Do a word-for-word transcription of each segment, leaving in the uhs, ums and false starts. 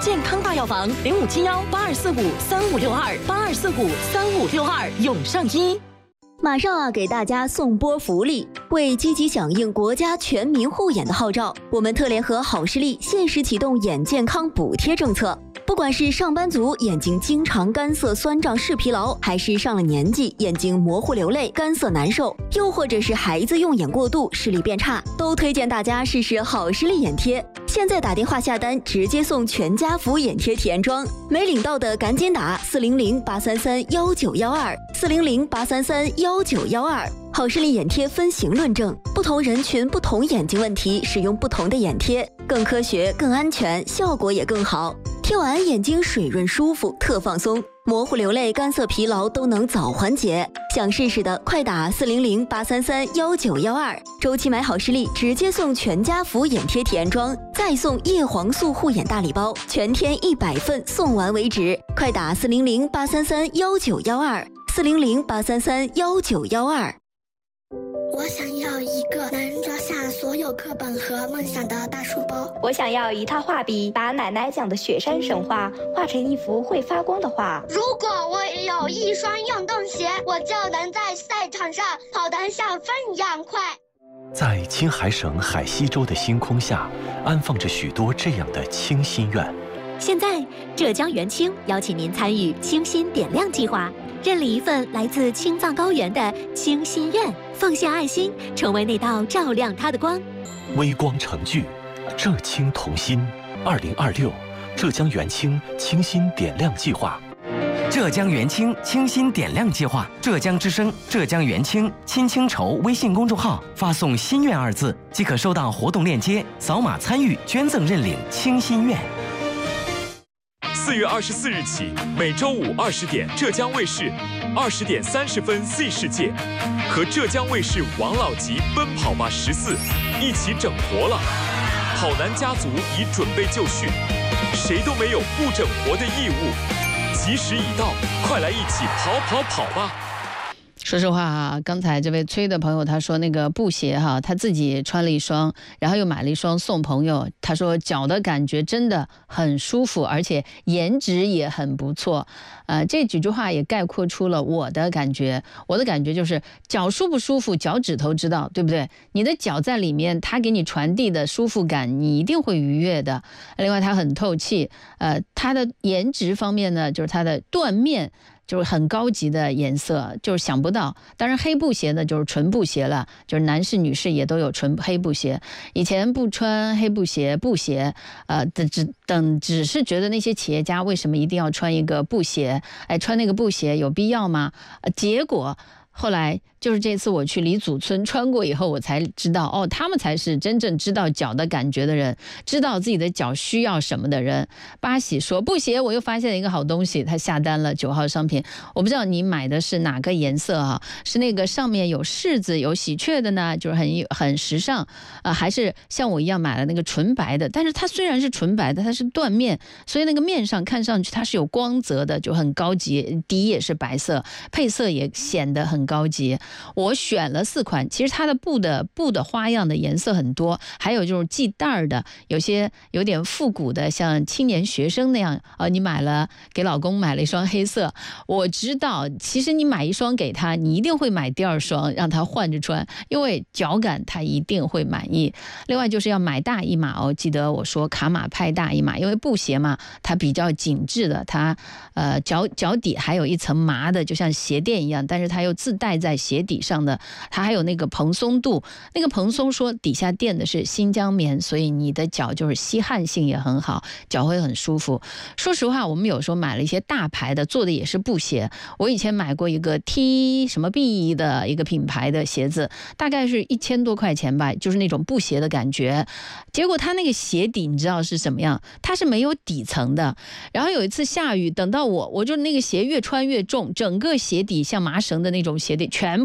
健康大药房零五七幺八二四五三五六二八二四五三五六二永上医。 马上啊，给大家送波福利！为积极响应国家全民护眼的号召，我们特联合好视力限时启动眼健康补贴政策。不管是上班族眼睛经常干涩、酸胀、视疲劳，还是上了年纪眼睛模糊流泪、干涩难受，又或者是孩子用眼过度、视力变差，都推荐大家试试好视力眼贴。现在打电话下单，直接送全家福眼贴体验装，没领到的赶紧打四零零八三三幺九幺二四零零八三三幺九幺二。好视力眼贴分型论证，不同人群、不同眼睛问题，使用不同的眼贴，更科学、更安全，效果也更好。贴完眼睛水润舒服，特放松，模糊流泪、干涩疲劳都能早缓解。想试试的，快打四零零八三三幺九幺二。周期买好视力，直接送全家福眼贴体验装，再送叶黄素护眼大礼包，全天一百份，送完为止。快打四零零八三三幺九幺二四零零八三三幺九幺二。 我想要一个能装下所有课本和梦想的大书包。 我想要一套画笔，把奶奶讲的雪山神话画成一幅会发光的画。 如果我有一双运动鞋，我就能在赛场上跑得像风一样快。 在青海省海西州的星空下，安放着许多这样的清心愿。 现在，浙江元清邀请您参与清心点亮计划，认领一份来自青藏高原的清心愿，奉献爱心，成为那道照亮它的光。 微光成炬，浙青同心。二零二六，浙江元清清心点亮计划。 浙江元清清心点亮计划，浙江之声、浙江元清亲清筹微信公众号发送“心愿”二字，即可收到活动链接，扫码参与捐赠认领清心愿。 四月二十四日起，每周五二十点，浙江卫视二十点三十分 Z 世界和浙江卫视王老吉奔跑吧十四一起整活了。跑男家族已准备就绪，谁都没有不整活的义务。吉时已到，快来一起跑跑跑吧！ 说实话哈，刚才这位崔的朋友他说那个布鞋哈，他自己穿了一双，然后又买了一双送朋友。他说脚的感觉真的很舒服，而且颜值也很不错。呃，这几句话也概括出了我的感觉。我的感觉就是脚舒不舒服，脚趾头知道，对不对？你的脚在里面，它给你传递的舒服感，你一定会愉悦的。另外，它很透气。呃，它的颜值方面呢，就是它的缎面。就是很高级的颜色，就是想不到。当然黑布鞋呢就是纯布鞋了，就是男士女士也都有纯黑布鞋。以前不穿黑布鞋布鞋，呃，只等只是觉得那些企业家为什么一定要穿一个布鞋？哎，穿那个布鞋有必要吗？呃、结果后来就是这次我去李祖村穿过以后，我才知道哦，他们才是真正知道脚的感觉的人，知道自己的脚需要什么的人。巴喜说布鞋，我又发现了一个好东西，他下单了九号商品。我不知道你买的是哪个颜色啊？是那个上面有柿子有喜鹊的呢，就是很很时尚啊、呃，还是像我一样买了那个纯白的？但是它虽然是纯白的，它是缎面，所以那个面上看上去它是有光泽的，就很高级。底也是白色，配色也显得很高级。我选了四款，其实它的布的布的花样的颜色很多，还有就是系带儿的，有些有点复古的，像青年学生那样。呃，你买了给老公买了一双黑色，我知道，其实你买一双给他，你一定会买第二双让他换着穿，因为脚感他一定会满意。另外就是要买大一码哦，记得我说卡马派大一码，因为布鞋嘛，它比较紧致的，它呃脚脚底还有一层麻的，就像鞋垫一样，但是它又自带在鞋底上的，它还有那个蓬松度。那个蓬松说底下垫的是新疆棉，所以你的脚就是吸汗性也很好，脚会很舒服。说实话，我们有时候买了一些大牌的，做的也是布鞋。我以前买过一个 T 什么 B 的一个品牌的鞋子，大概是一千多块钱吧，就是那种布鞋的感觉。结果它那个鞋底你知道是什么样？它是没有底层的。然后有一次下雨，等到我我就那个鞋越穿越重，整个鞋底像麻绳的那种鞋底全部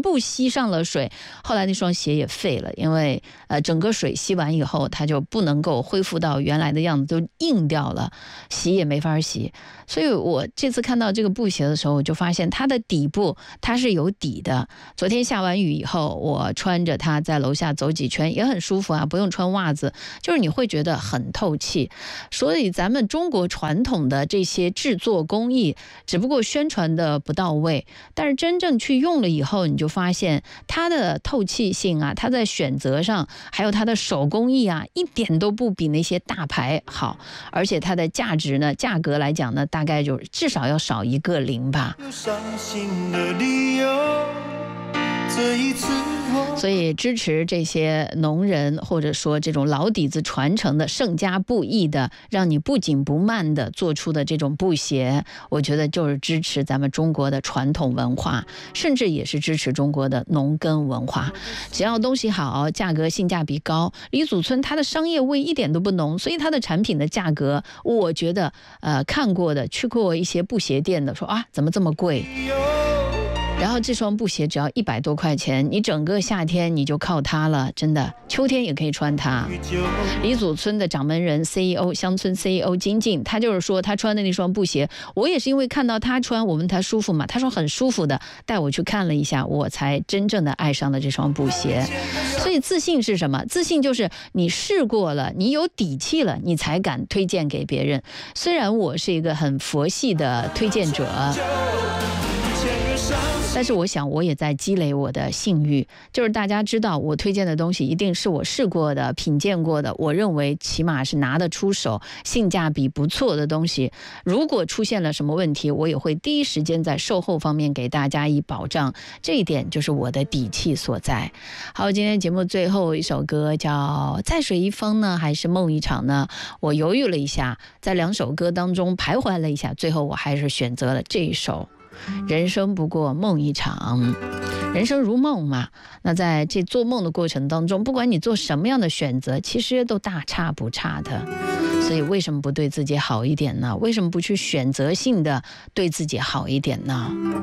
部吸上了水，后来那双鞋也废了，因为呃整个水吸完以后，它就不能够恢复到原来的样子，都硬掉了，洗也没法洗。所以我这次看到这个布鞋的时候，我就发现它的底部它是有底的。昨天下完雨以后，我穿着它在楼下走几圈也很舒服啊，不用穿袜子，就是你会觉得很透气。所以咱们中国传统的这些制作工艺，只不过宣传的不到位，但是真正去用了以后，你就发现它的透气性啊，它在选择上，还有它的手工艺啊，一点都不比那些大牌好，而且它的价值呢，价格来讲呢，大概就至少要少一个零吧。所以支持这些农人，或者说这种老底子传承的胜家布艺的，让你不紧不慢的做出的这种布鞋，我觉得就是支持咱们中国的传统文化，甚至也是支持中国的农耕文化。只要东西好，价格性价比高，李祖村它的商业味一点都不浓，所以它的产品的价格，我觉得呃看过的去过一些布鞋店的说啊，怎么这么贵？然后这双布鞋只要一百多块钱，你整个夏天你就靠它了，真的，秋天也可以穿它。李祖村的掌门人 C E O 乡村 C E O 金靖，他就是说他穿的那双布鞋，我也是因为看到他穿，我问他舒服吗？他说很舒服的，带我去看了一下，我才真正的爱上了这双布鞋。所以自信是什么？自信就是你试过了，你有底气了，你才敢推荐给别人。虽然我是一个很佛系的推荐者，但是我想我也在积累我的信誉，就是大家知道我推荐的东西一定是我试过的、品鉴过的，我认为起码是拿得出手、性价比不错的东西。如果出现了什么问题，我也会第一时间在售后方面给大家以保障，这一点就是我的底气所在。好，今天节目最后一首歌叫《在水一方》呢，还是梦一场呢？我犹豫了一下，在两首歌当中徘徊了一下，最后我还是选择了这一首。人生不过梦一场，人生如梦嘛。那在这做梦的过程当中，不管你做什么样的选择，其实都大差不差的。所以为什么不对自己好一点呢？为什么不去选择性的对自己好一点呢？